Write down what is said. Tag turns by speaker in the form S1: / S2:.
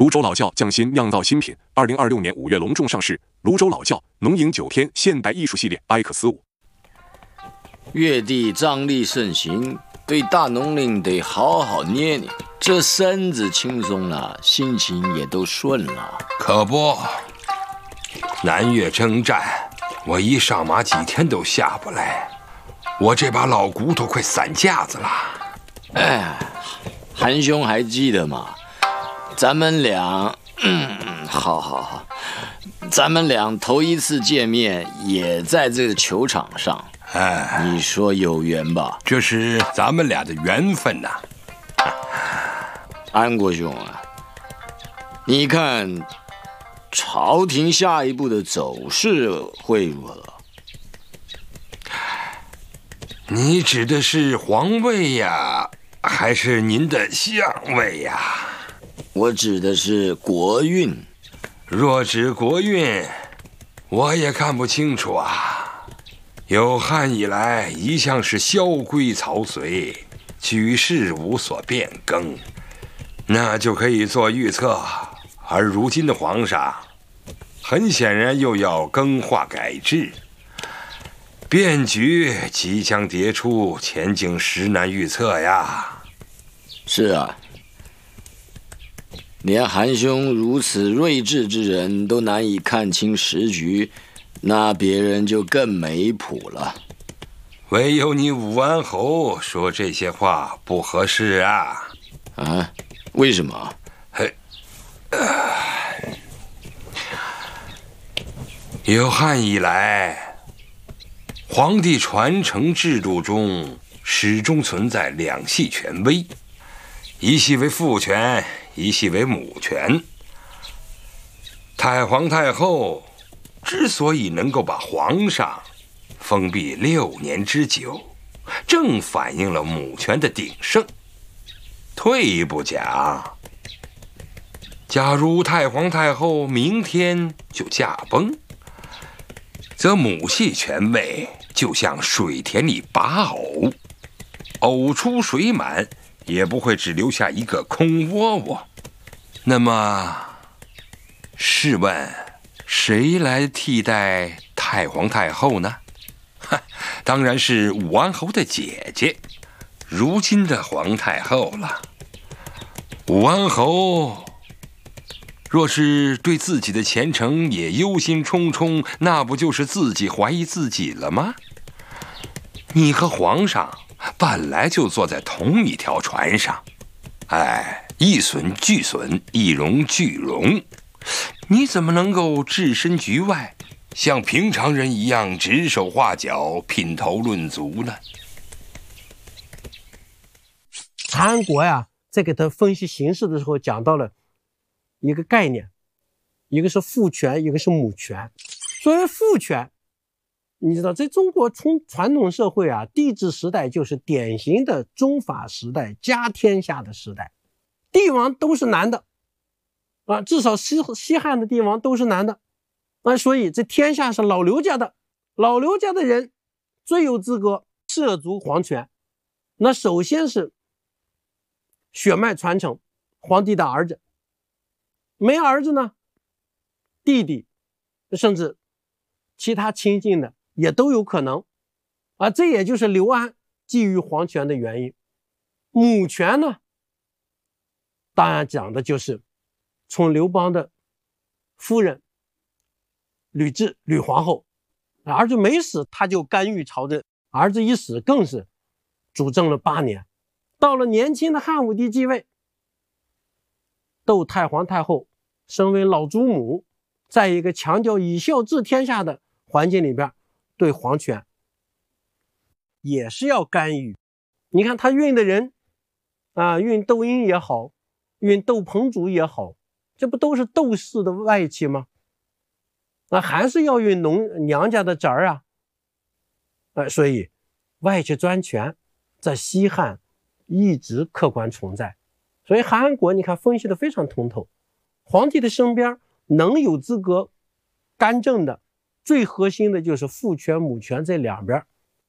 S1: 泸州老窖匠心酿造新品，2026年5月隆重上市。泸州老窖浓饮9天现代艺术系列 X5。
S2: 月地瘴疠盛行，对大农令得好好捏捏，这身子轻松了，心情也都顺了。
S3: 可不，南越征战，我一上马几天都下不来，我这把老骨头快散架子了。
S2: 哎，韩兄还记得吗？咱们俩，好，咱们俩头一次见面也在这个球场上。
S3: 哎，
S2: 你说有缘吧？
S3: 这是咱们俩的缘分呐。
S2: 安国兄啊，你看朝廷下一步的走势会如何？
S3: 你指的是皇位呀，还是您的相位呀？
S2: 我指的是国运。
S3: 若指国运，我也看不清楚啊。有汉以来，一向是萧规曹随，举世无所变更，那就可以做预测。而如今的皇上，很显然又要更化改制，变局即将迭出，前景实难预测呀。
S2: 是啊，连韩兄如此睿智之人都难以看清时局，那别人就更没谱了。
S3: 唯有你武安侯说这些话不合适啊！
S2: 啊？为什么？
S3: 有汉以来，皇帝传承制度中始终存在两系权威，一系为父权，一系为母权。太皇太后之所以能够把皇上封闭6年之久，正反映了母权的鼎盛。退一步讲，假如太皇太后明天就驾崩，则母系权位就像水田里拔藕，藕出水满，也不会只留下一个空窝窝。那么，试问谁来替代太皇太后呢？当然是武安侯的姐姐，如今的皇太后了。武安侯若是对自己的前程也忧心忡忡，那不就是自己怀疑自己了吗？你和皇上本来就坐在同一条船上，一损俱损，一荣俱荣，你怎么能够置身局外，像平常人一样指手画脚、品头论足呢？
S4: 韩国呀，在给他分析形势的时候，讲到了一个概念，一个是父权，一个是母权。所谓父权，你知道，在中国从传统社会啊，帝制时代就是典型的宗法时代、家天下的时代，帝王都是男的啊，至少西汉的帝王都是男的啊，所以这天下是老刘家的，老刘家的人最有资格涉足皇权。那首先是血脉传承，皇帝的儿子，没儿子呢，弟弟，甚至其他亲近的也都有可能啊，这也就是刘安觊觎皇权的原因。母权呢，当然讲的就是从刘邦的夫人吕雉吕皇后，儿子没死他就干预朝政，儿子一死更是主政了8年。到了年轻的汉武帝继位，窦太皇太后身为老祖母，在一个强调以孝治天下的环境里边，对皇权也是要干预。你看他运的人啊，运窦婴也好，运窦彭祖也好，这不都是窦氏的外戚吗？还是要运娘家的侄儿啊。所以外戚专权在西汉一直客观存在。所以韩国你看分析的非常通透，皇帝的身边能有资格干政的，最核心的就是父权母权这两边